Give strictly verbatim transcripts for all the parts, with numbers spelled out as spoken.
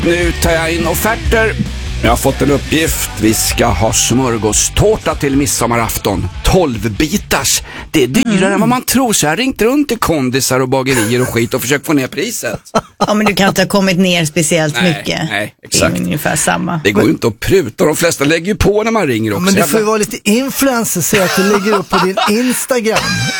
Nu tar jag in offerter. Jag har fått en uppgift. Vi ska ha smörgåstårta till midsommarafton. tolv bitars. Det är dyrare mm. än vad man tror. Så jag har ringt runt till kondisar och bagerier och skit och försökt få ner priset. Ja, men du kan inte ha kommit ner speciellt nej, mycket. Nej, exakt. Det är ungefär samma. Det går ju inte att pruta. De flesta lägger ju på när man ringer också. Ja, men det får ju vara lite influencer så att du lägger upp på din Instagram.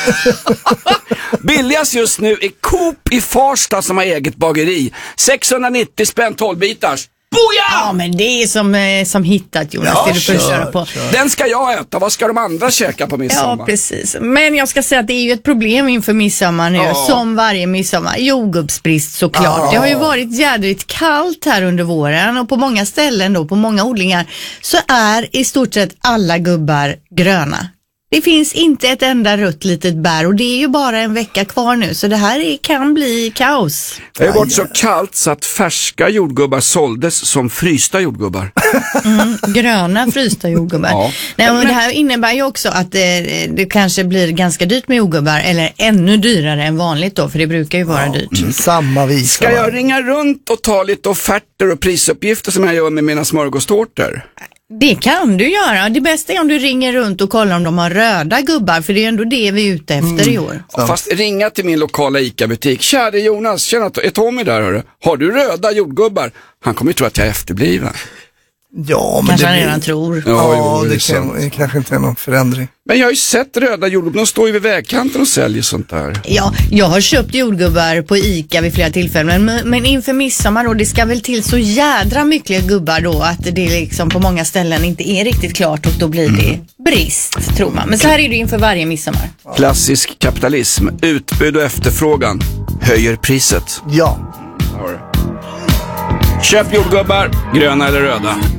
Billigast just nu är Coop i Farsta som har eget bageri. sexhundranittio spänn tolv bitars. Boja! Ja, men det är som, eh, som hittat, Jonas. Ja, det du får kör, köra på. Kör. Den ska jag äta. Vad ska de andra käka på midsommar? Ja, precis. Men jag ska säga att det är ju ett problem inför midsommar nu. Ja. Som varje midsommar. Jordgubbsbrist såklart. Ja. Det har ju varit jädrigt kallt här under våren. Och på många ställen då, på många odlingar, så är i stort sett alla gubbar gröna. Det finns inte ett enda rött litet bär och det är ju bara en vecka kvar nu, så det här är, kan bli kaos. Det har varit så kallt så att färska jordgubbar såldes som frysta jordgubbar. Mm, gröna frysta jordgubbar. Ja. Nej, men det här innebär ju också att det, det kanske blir ganska dyrt med jordgubbar, eller ännu dyrare än vanligt då, för det brukar ju vara ja, dyrt. Mm, samma visa. Ska jag ringa runt och ta lite offerter och prisuppgifter som jag gör med mina smörgåstårtor? Det kan du göra. Det bästa är om du ringer runt och kollar om de har röda gubbar, för det är ändå det vi är ute efter mm. i år. Ja, fast ringa till min lokala ICA-butik. Tja, det är Jonas. Tjena, är Tommy där, hörru? Har du röda jordgubbar? Han kommer ju tro att jag är efterbliven. Ja, men kanske det han blir... redan tror. Ja, ja jo, det, det, kan, det kanske inte är någon förändring. Men jag har ju sett röda jordgubbar. De står ju vid vägkanten och säljer sånt där. Ja, jag har köpt jordgubbar på ICA vid flera tillfällen. Men, men inför midsommar då, det ska väl till så jädra mycket gubbar då att det liksom på många ställen inte är riktigt klart och då blir det brist, tror man. Men så här är det inför varje midsommar. Klassisk kapitalism. Utbud och efterfrågan höjer priset. Ja. Köp jordgubbar, gröna eller röda.